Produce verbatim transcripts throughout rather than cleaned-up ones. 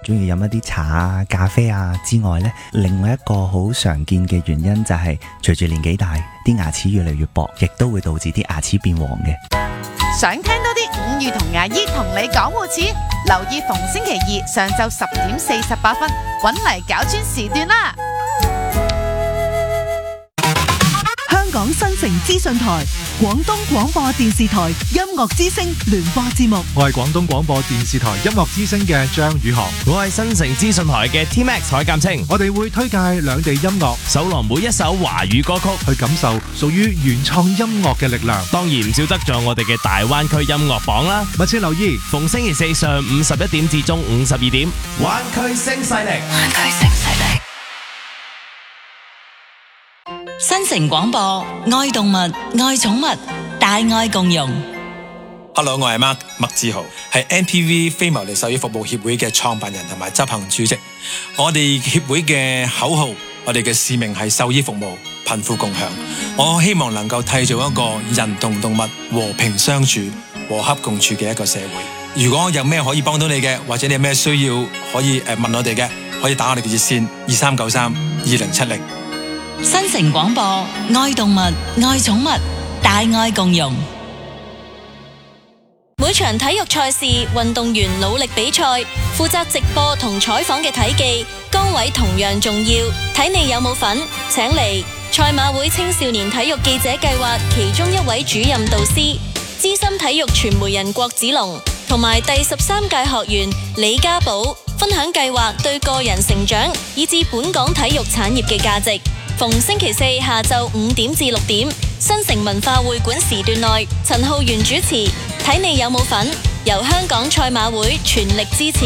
中意飲一啲茶啊、咖啡啊之外呢，另外一個好常見嘅原因就係隨住年紀大，啲牙齒越嚟越薄，亦都會導致啲牙齒變黃嘅。 想聽多啲五月同牙醫同你講護齒，留意逢星期二上晝十點四十八分，搵嚟搞專時段啦。 香港新城資訊台、廣東廣播電視台音樂之聲聯播節目。 我係廣東廣播電視台音樂之聲嘅張宇航， 我係新城資訊台嘅 T Max 海鑑清。 我哋會推介兩地音樂， 搜羅每一首華語歌曲， 去感受屬於原創音樂嘅力量。 當然唔少得咗我哋嘅大灣區音樂榜啦。 密切留意， 逢星期四上午十一點至中午十二點，灣區聲勢力，灣區聲勢力。 新城廣播，愛動物，愛寵物，大愛共融。 Hello， 我係 Mark 麥志豪，係 N P V 非牟利獸醫服務協會嘅創辦人同埋執行主席。我哋協會嘅口號，我哋嘅使命係獸醫服務，貧富共享。我希望能夠締造一個人同動物和平相處、和洽共處嘅一個社會。如果有咩可以幫到你嘅，或者你有咩需要可以誒問我哋嘅，可以打我哋嘅熱線二三九三二零七零。 新城廣播，愛動物，愛寵物，大愛共融。每場體育賽事，運動員努力比賽，負責直播同採訪嘅體技崗位同樣重要。睇你有冇份？請嚟賽馬會青少年體育記者計劃其中一位主任導師、資深體育傳媒人郭子龍，同埋第十三屆學員李家寶，分享計劃對個人成長以至本港體育產業嘅價值。逢星期四下晝五點至六點，新城文化會館時段內，陳浩源主持。睇你有冇份？由香港賽馬會全力支持。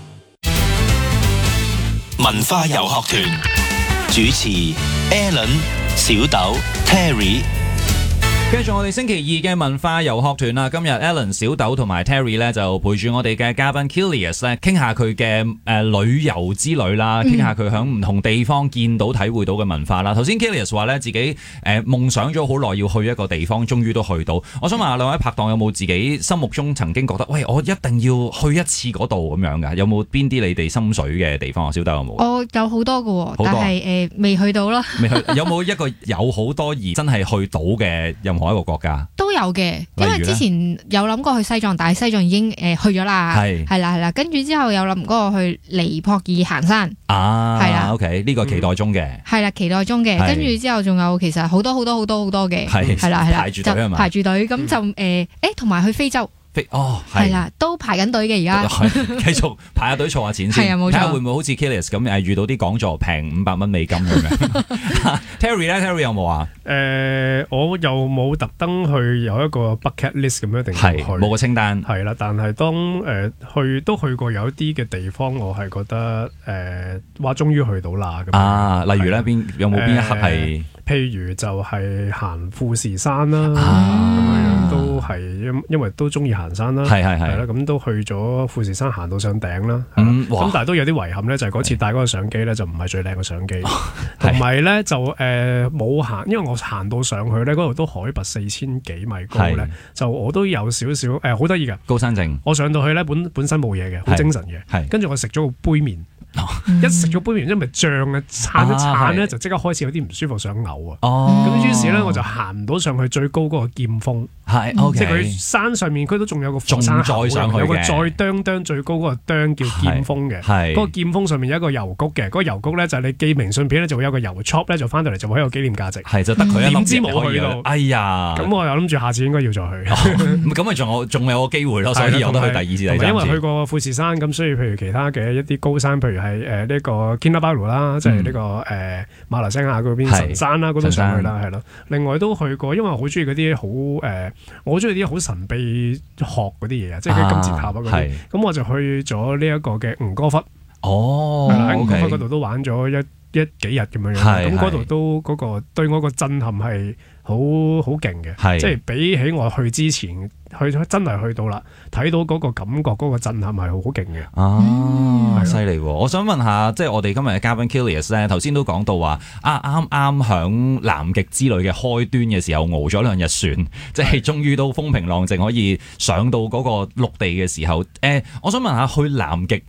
文化遊學團主持 Alan、小豆、Terry。 繼續我哋星期二嘅文化遊學團啦，今日 Alan、小豆同埋 Terry 咧就陪住我哋嘅嘉賓 Kilius 咧，傾下佢嘅誒旅遊之旅啦，傾下佢響唔同地方見到、體會到嘅文化啦。頭先 Kilius 話咧自己誒夢想咗好耐要去一個地方，終於都去到。我想問下兩位拍檔有冇自己心目中曾經覺得，喂，我一定要去一次嗰度咁樣噶？有冇邊啲你哋心水嘅地方啊？小豆有冇？ 我有好多噶，但係誒未去到咯。 未去，有冇一個有好多而真係去到嘅任何一個國家？ 都有嘅，因為之前有諗過去西藏，但係西藏已經誒去咗啦，係係啦係啦，跟住之後有諗過去尼泊爾行山啊， 係啦 ，OK 呢個期待中嘅， 係啦期待中嘅，跟住之後仲有其實好多好多好多好多嘅，係係啦係啦， 排住隊係嘛， 排住隊咁就誒誒同埋去非洲。 哦， 係啦，都排緊隊嘅而家， 繼續排下隊儲下錢先， 係啊，冇錯。 睇下會唔會好似 Kilius 咁誒遇到啲講座平五百蚊美金咁樣。Terry 咧 ，Terry 有冇啊？ 誒，我又冇特登去有一個 bucket list 咁樣一定要去， 冇個清單。 係啦，但係當誒去都去過有啲嘅地方，我係覺得誒話終於去到啦咁。 啊，例如咧邊有冇邊一刻係？ 譬如就係行富士山啦，咁、 啊、 樣都係因因為都中意行山啦， 係係係啦，咁都去咗富士山行到上頂啦，咁、嗯、但係都有啲遺憾咧，就係、是、嗰次帶嗰個相機咧就唔係最靚嘅相機，同埋咧就誒冇、呃、行，因為我行到上去咧嗰度都海拔四千幾米高咧，就我都有少少誒好得意㗎高山症， 我上到去咧本本身冇嘢嘅，好精神嘅，跟住我食咗個杯麵。一食咗杯麵，因為脹啊，撐一撐咧，就即刻開始有啲唔舒服，想嘔啊。哦，咁於是咧，我就行唔到上去最高嗰個劍峰。係，即係佢山上面，佢都仲有個火山口，有個再哚哚最高嗰個哚叫劍峰嘅。係，嗰個劍峰上面有一個郵局嘅，嗰個郵局咧就係你寄明信片咧，就會有個郵 shop 咧，就翻到嚟就會有個紀念價值。係，就得佢一點知冇去到。哎呀，咁我又諗住下次應該要再去。 咁咪仲有仲有個機會咯，所以有得去第二次、第三次。 因為去過富士山，咁所以譬如其他嘅一啲高山，譬如係誒呢個 Kinabalu 啦，即係呢個誒馬來西亞嗰邊神山啦，嗰度上去啦，係咯。另外都去過，因為我好中意嗰啲好誒，我好中意啲好神秘學嗰啲嘢啊，即係啲金字塔啊嗰啲。咁我就去咗呢一個嘅吳哥窟。哦，喺吳哥窟嗰度都玩咗一一幾日咁樣樣。咁嗰度都嗰個對我個震撼係好好勁嘅，即係比起我去之前。去真係去到啦，睇到嗰個感覺，嗰、嗰個震撼係好勁嘅。 啊，犀利喎！我想問下，即係我哋今日嘅嘉賓 Kilius 咧，頭先都講到話啊，啱啱響南極之旅嘅開端嘅時候，熬咗兩日船，即係終於都風平浪靜，可以上到嗰個陸地嘅時候。誒、呃，我想問下，去南極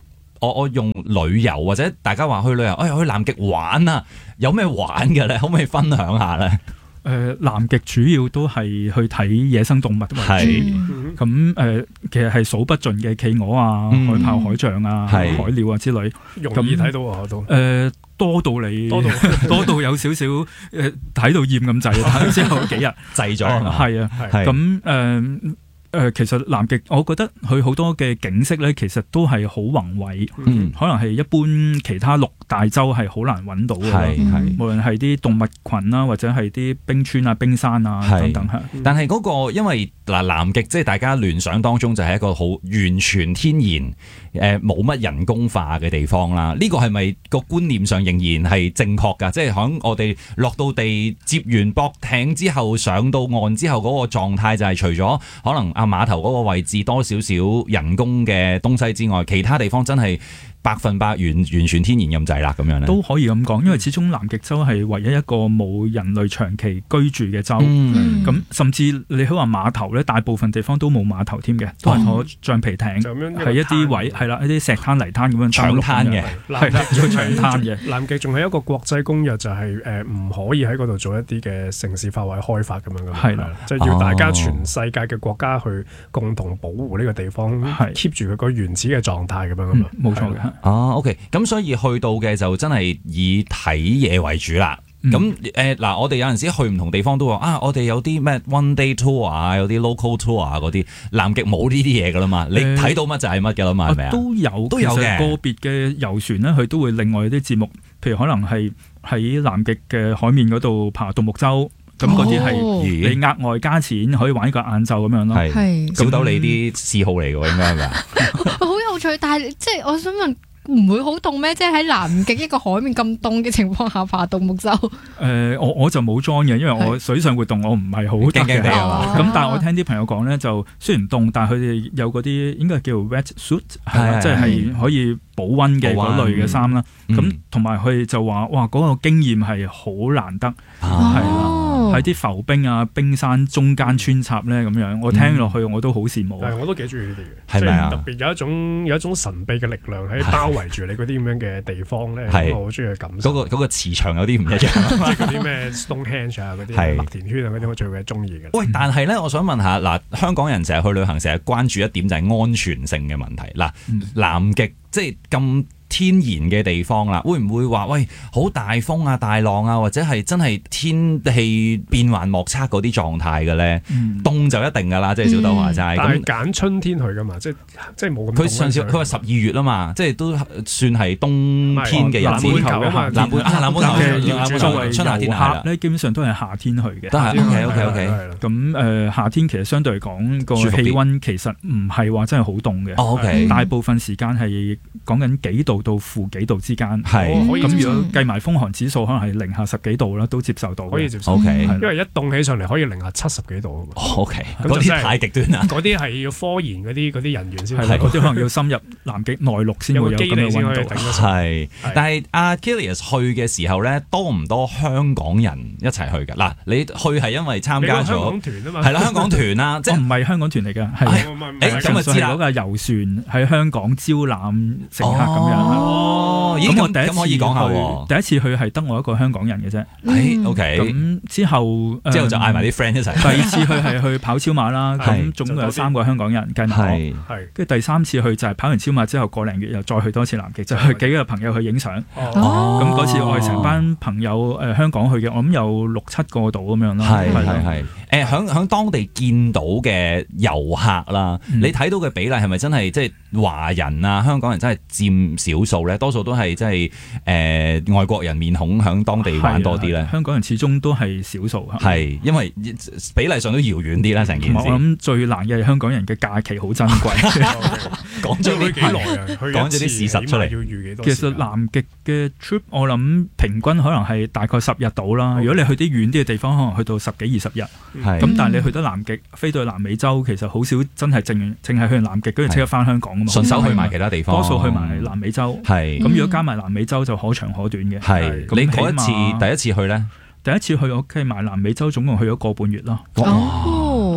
我我用旅遊或者大家話去旅遊，哎去南極玩啊，有咩玩嘅咧？可唔可以分享下咧？ 誒、呃、南極主要都係去睇野生動物為主，咁誒、呃、其實係數不盡嘅企鵝啊、嗯、海豹、海象啊、海鳥啊之類， 容易睇到啊都。誒、 呃、多到你多到多到有少少誒睇到厭咁滯，睇之後幾日滯咗係啊，咁誒。誒、呃、其實南極，我覺得佢好多嘅景色咧，其實都係好宏偉，嗯、可能係一般其他六大洲係好難揾到嘅。係係，無論係啲動物群啦，或者係啲冰川啊、冰山啊等等。 但係嗰、嗰個因為嗱南極，即係大家聯想當中就係一個好完全天然誒冇乜人工化嘅地方啦。呢、呢個係咪個觀念上仍然係正確㗎？即係響我哋落到地接完駁艇之後，上到岸之後嗰個狀態就係除咗可能碼頭嗰個位置多少少人工嘅東西之外，其他地方真係百分百完完全天然咁滯啦，咁樣咧都可以咁講，因為始終南極洲係唯一一個冇人類長期居住嘅洲，咁、嗯、甚至你好話碼頭咧，大部分地方都冇碼頭添嘅，都係坐橡皮艇，係、哦、一啲位係啦，一啲石灘泥灘咁樣長灘嘅， 係啦，長灘嘅。 南極仲係一個國際公約，就係誒唔可以喺嗰度做一啲嘅城市化或者開發咁樣嘅，係啦，即係、就是、要大家全世界嘅國家去共同保護呢個地方 ，keep 住佢個原始嘅狀態咁樣啊嘛，冇錯嘅。 哦 OK 咁所以去到嘅就真係以睇嘢為主啦。咁誒嗱，我哋有陣時去唔同地方都話啊，我哋有啲咩 one day tour 啊，有啲 local tour 啊嗰啲，南極冇呢啲嘢噶啦嘛，你睇到乜就係乜噶啦嘛，係咪啊？ 都有，都有嘅。個別嘅遊船咧，佢都會另外啲節目，譬如可能係喺南極嘅海面嗰度爬獨木舟。咁嗰啲係你額外加錢可以玩一個晏晝咁樣咯， 係小豆你啲嗜好嚟嘅喎，應該係咪？ 好有趣，但係即係我想問，唔會好凍咩？即係喺南極一個海面咁凍嘅情況下爬獨木舟？誒、 呃，我我就冇 join 嘅，因為我水上活動我唔係好驚驚地啊。咁但係我聽啲朋友講咧，就雖然凍，但係佢哋有嗰啲應該係叫 wet suit， 係啦，即係係可以保溫嘅嗰類嘅衫啦。咁同埋佢哋就話，哇，嗰、嗰個經驗係好難得，係啦。喺啲浮冰啊、冰山中間穿插咧咁樣，我聽落去我都好羨慕。 係，我都幾中意呢啲嘅，係咪啊？特別有一種有一種神秘嘅力量喺包圍住你嗰啲咁樣嘅地方咧，我好中意去感受。 嗰、嗰個嗰個磁場有啲唔一樣， 即係嗰啲咩 Stonehenge 啊、嗰啲麥田圈啊嗰啲，我最會中意嘅。 喂，但係咧，我想問下嗱，香港人成日去旅行，成日關注一點就係安全性嘅問題。嗱、嗯，南極即係咁天然嘅地方啦，會唔會話喂好大風啊、大浪啊，或者係真係天氣變幻莫測嗰啲狀態嘅咧？凍、嗯、就一定噶啦，即係小豆話齋。 但係揀春天去噶嘛，即係即係冇咁。 佢上次佢話十二月啊嘛，即係都算係冬天嘅日子。 南半球啊嘛， 南半啊南半球嘅作為春夏天係咧，基本上都係夏天去嘅。 都係 OK OK OK。 咁誒夏天其實相對嚟講個氣温其實唔係話真係好凍嘅。 哦 OK。 大部分時間係講緊幾度到負幾度之間， 係咁如果計埋風寒指數，可能係零下十幾度啦，都接受到， 可以接受。 Okay. 因為一凍起上嚟可以零下七十幾度。 O K，嗰啲太極端啦， 嗰啲係要科研嗰啲嗰啲人員先， 係嗰啲可能要深入南極內陸先會有咁嘅溫度。 係，但係阿 Kilius 去嘅時候咧，多唔多香港人一齊去㗎？嗱，你去係因為參加咗香港團啊嘛，係啦，香港團啦，即係唔係香港團嚟㗎？係誒咁啊，知啦，嗰個遊船喺香港招攬乘客咁樣。 哦，咁我第一次可以講下， 第一次去係得我一個香港人嘅啫。 誒 ，OK。 咁之後之後就嗌埋啲 friend 一齊。 第二次去係去跑超馬啦，咁總共有三個香港人跟我。係，跟住第三次去就係跑完超馬之後個零月又再去多次南極，就去幾個朋友去影相。哦。咁嗰次我係成班朋友誒香港去嘅，我諗有六七個度咁樣啦。 係係係。誒，響響當地見到嘅遊客啦，你睇到嘅比例係咪真係即係華人啊、香港人真係佔少數咧？多數都係即係誒外國人面孔響當地玩多啲咧。香港人始終都係少數，係因為比例上都遙遠啲啦，成件事。我諗最難嘅係香港人嘅假期好珍貴。講咗啲幾耐啊？講咗啲事實出嚟。其實南極嘅 trip 我諗平均可能係大概十日到啦。如果你去啲遠啲嘅地方，可能去到十幾二十日。咁但係你去到南極，飛到去南美洲，其實好少真係淨淨係去南極，跟住即刻翻香港啊嘛。順手去埋其他地方，多數去埋南美洲。係咁，如果加埋南美洲就可長可短嘅。係你嗰一次第一次去咧？第一次去我計埋南美洲，總共去咗個半月咯。哦。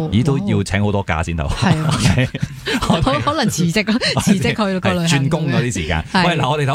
咦都要請好多假先到。係可可能辭職咯，辭職去個旅行。 轉工嗰啲時間。喂，嗱我哋